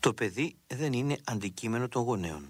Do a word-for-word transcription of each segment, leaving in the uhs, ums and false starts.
Το παιδί δεν είναι αντικείμενο των γονέων.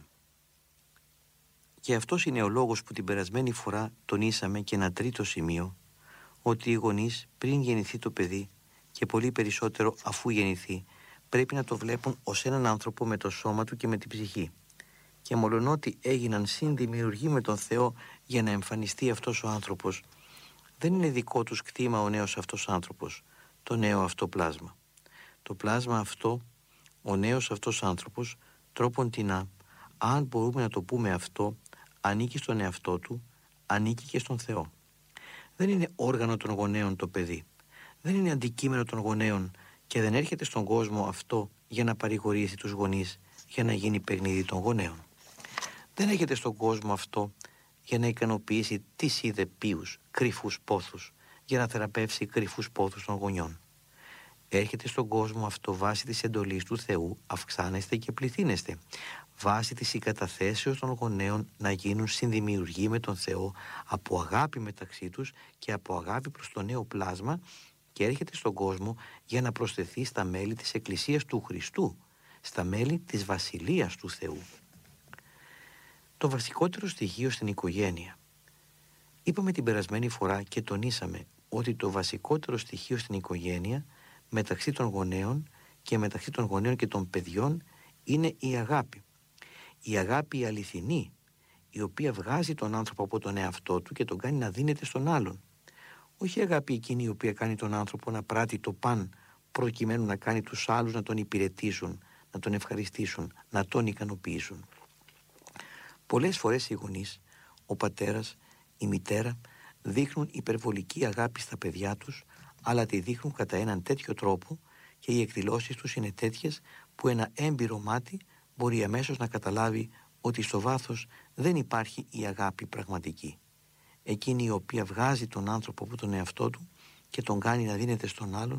Και αυτός είναι ο λόγος που την περασμένη φορά τονίσαμε και ένα τρίτο σημείο, ότι οι γονείς πριν γεννηθεί το παιδί και πολύ περισσότερο αφού γεννηθεί, πρέπει να το βλέπουν ως έναν άνθρωπο με το σώμα του και με την ψυχή. Και μολονότι έγιναν συνδημιουργοί με τον Θεό για να εμφανιστεί αυτός ο άνθρωπος, δεν είναι δικό τους κτήμα ο νέος αυτός άνθρωπος, το νέο αυτό πλάσμα. Το πλάσμα αυτό, ο νέος αυτός άνθρωπος, τρόποντινά, αν μπορούμε να το πούμε αυτό, ανήκει στον εαυτό του, ανήκει και στον Θεό. Δεν είναι όργανο των γονέων το παιδί. Δεν είναι αντικείμενο των γονέων και δεν έρχεται στον κόσμο αυτό για να παρηγορήσει τους γονείς, για να γίνει παιχνίδι των γονέων. Δεν έρχεται στον κόσμο αυτό για να ικανοποιήσει τις είδε ποιους, κρυφούς πόθους, για να θεραπεύσει κρυφούς πόθους των γονιών. Έρχεται στον κόσμο αυτό βάσει της εντολής του Θεού, αυξάνεστε και πληθύνεστε. Βάσει της συγκαταθέσεως των γονέων να γίνουν συνδημιουργοί με τον Θεό από αγάπη μεταξύ τους και από αγάπη προς το νέο πλάσμα, και έρχεται στον κόσμο για να προσθεθεί στα μέλη της Εκκλησίας του Χριστού, στα μέλη της Βασιλείας του Θεού. Το βασικότερο στοιχείο στην οικογένεια. Είπαμε την περασμένη φορά και τονίσαμε ότι το βασικότερο στοιχείο στην οικογένεια μεταξύ των γονέων και μεταξύ των γονέων και των παιδιών είναι η αγάπη. Η αγάπη η αληθινή, η οποία βγάζει τον άνθρωπο από τον εαυτό του και τον κάνει να δίνεται στον άλλον. Όχι η αγάπη εκείνη η οποία κάνει τον άνθρωπο να πράττει το παν προκειμένου να κάνει τους άλλους να τον υπηρετήσουν, να τον ευχαριστήσουν, να τον ικανοποιήσουν. Πολλές φορές οι γονείς, ο πατέρας, η μητέρα δείχνουν υπερβολική αγάπη στα παιδιά τους, αλλά τη δείχνουν κατά έναν τέτοιο τρόπο και οι εκδηλώσεις τους είναι τέτοιες που ένα έμπειρο μάτι μπορεί αμέσως να καταλάβει ότι στο βάθος δεν υπάρχει η αγάπη πραγματική. Εκείνη η οποία βγάζει τον άνθρωπο από τον εαυτό του και τον κάνει να δίνεται στον άλλον